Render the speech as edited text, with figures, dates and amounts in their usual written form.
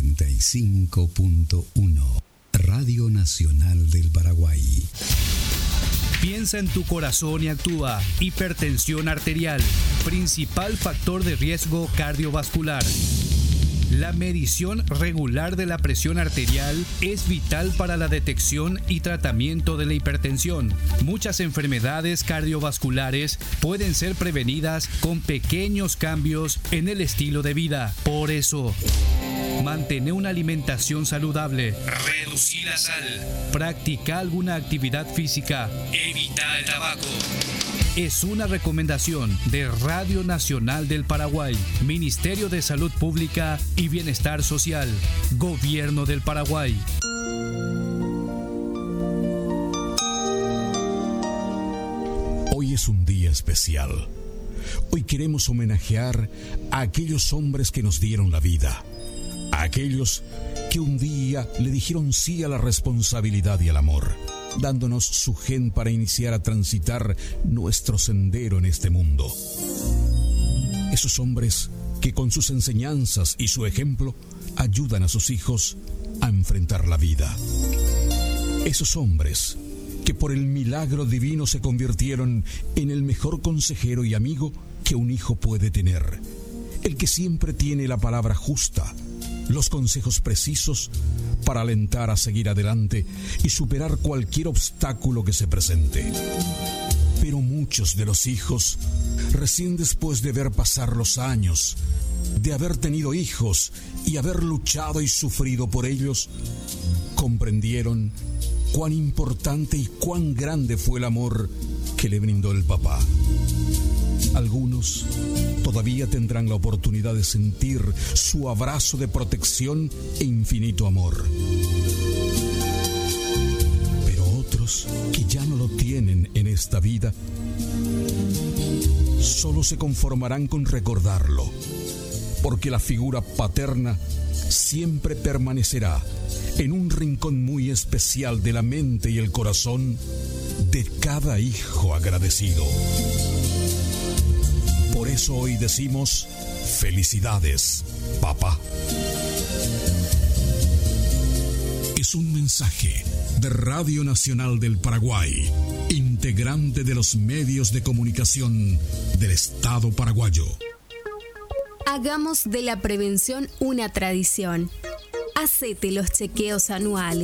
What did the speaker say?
95.1 Radio Nacional del Paraguay. Piensa en tu corazón y actúa. Hipertensión arterial, principal factor de riesgo cardiovascular. La medición regular de la presión arterial es vital para la detección y tratamiento de la hipertensión. Muchas enfermedades cardiovasculares pueden ser prevenidas con pequeños cambios en el estilo de vida. Por eso, mantén una alimentación saludable. Reducir la sal. Practica alguna actividad física. Evita el tabaco. Es una recomendación de Radio Nacional del Paraguay, Ministerio de Salud Pública y Bienestar Social, Gobierno del Paraguay. Hoy es un día especial. Hoy queremos homenajear a aquellos hombres que nos dieron la vida, a aquellos que un día le dijeron sí a la responsabilidad y al amor, dándonos su gen para iniciar a transitar nuestro sendero en este mundo. Esos hombres que con sus enseñanzas y su ejemplo ayudan a sus hijos a enfrentar la vida. Esos hombres que por el milagro divino se convirtieron en el mejor consejero y amigo que un hijo puede tener, el que siempre tiene la palabra justa, los consejos precisos para alentar a seguir adelante y superar cualquier obstáculo que se presente. Pero muchos de los hijos, recién después de ver pasar los años, de haber tenido hijos y haber luchado y sufrido por ellos, comprendieron cuán importante y cuán grande fue el amor que le brindó el papá. Algunos todavía tendrán la oportunidad de sentir su abrazo de protección e infinito amor. Pero otros que ya no lo tienen en esta vida, solo se conformarán con recordarlo, porque la figura paterna siempre permanecerá en un rincón muy especial de la mente y el corazón de cada hijo agradecido. Por eso hoy decimos felicidades, papá. Es un mensaje de Radio Nacional del Paraguay, integrante de los medios de comunicación del Estado paraguayo. Hagamos de la prevención una tradición. Hacete los chequeos anuales.